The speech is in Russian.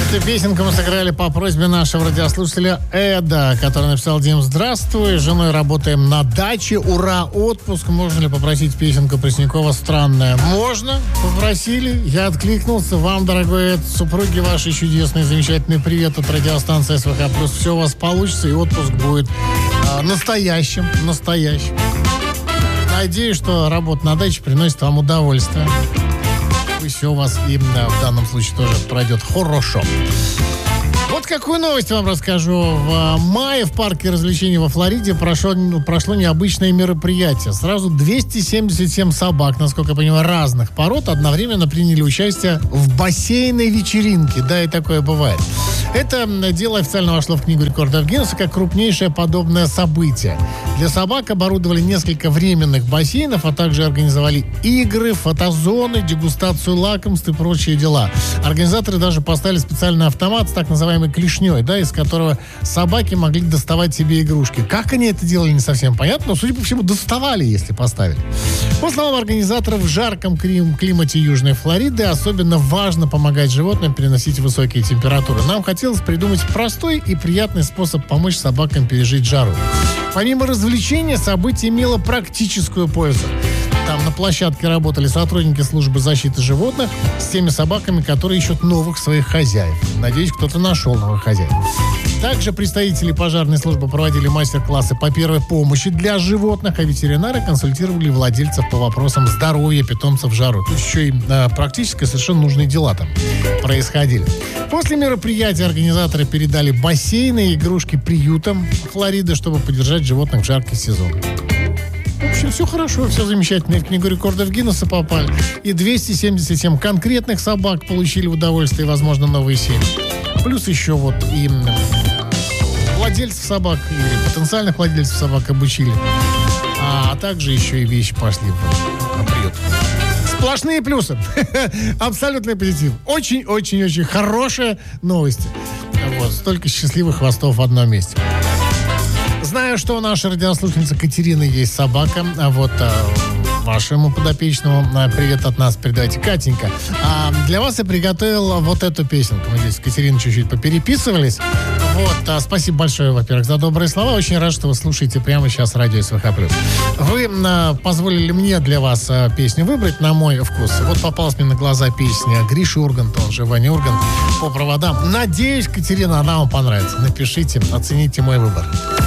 Эту песенку мы сыграли по просьбе нашего радиослушателя Эда, который написал: Дим, здравствуй, с женой работаем на даче, ура, отпуск. Можно ли попросить песенку Преснякова «Странная»? Можно, попросили, я откликнулся. Вам, дорогой Эд, супруги ваши чудесные, замечательный привет от радиостанции СВХ+. Все у вас получится, и отпуск будет настоящим. Надеюсь, что работа на даче приносит вам удовольствие. Все у вас и в данном случае тоже пройдет хорошо. Вот какую новость вам расскажу. В мае в парке развлечений во Флориде прошло необычное мероприятие. Сразу 277 собак, насколько я понимаю, разных пород одновременно приняли участие в бассейной вечеринке. Да, и такое бывает. Это дело официально вошло в Книгу рекордов Гиннесса как крупнейшее подобное событие. Для собак оборудовали несколько временных бассейнов, а также организовали игры, фотозоны, дегустацию лакомств и прочие дела. Организаторы даже поставили специальный автомат с так называемой клешней, да, из которого собаки могли доставать себе игрушки. Как они это делали, не совсем понятно, но, судя по всему, доставали, если поставили. По словам организаторов, в жарком климате Южной Флориды особенно важно помогать животным переносить высокие температуры. Нам хотелось придумать простой и приятный способ помочь собакам пережить жару. Помимо развлечения, событие имело практическую пользу. Там на площадке работали сотрудники службы защиты животных с теми собаками, которые ищут новых своих хозяев. Надеюсь, кто-то нашел новых хозяев. Также представители пожарной службы проводили мастер-классы по первой помощи для животных, а ветеринары консультировали владельцев по вопросам здоровья питомцев в жару. Тут еще и практически совершенно нужные дела там происходили. После мероприятия организаторы передали бассейны и игрушки приютам Флориды, чтобы поддержать животных в жаркий сезон. В общем, все хорошо, все замечательно. И в Книгу рекордов Гиннесса попали. И 277 конкретных собак получили удовольствие и, возможно, новые семьи. Плюс еще вот и владельцев собак, или потенциальных владельцев собак обучили. А также еще и вещи пошли в приют. Сплошные плюсы. Абсолютный позитив. Очень-очень-очень хорошая новость. Вот, столько счастливых хвостов в одном месте. Знаю, что у нашей радиослушательницы Катерины есть собака. А вот вашему подопечному привет от нас передайте. Катенька, для вас я приготовил вот эту песенку. Мы здесь с Катериной чуть-чуть попереписывались. Вот, спасибо большое, во-первых, за добрые слова. Очень рад, что вы слушаете прямо сейчас радио СВХ+. Вы позволили мне для вас песню выбрать на мой вкус. Вот попалась мне на глаза песня Гриши Урганта, он же Ваня Ургант, по проводам. Надеюсь, Катерина, она вам понравится. Напишите, оцените мой выбор.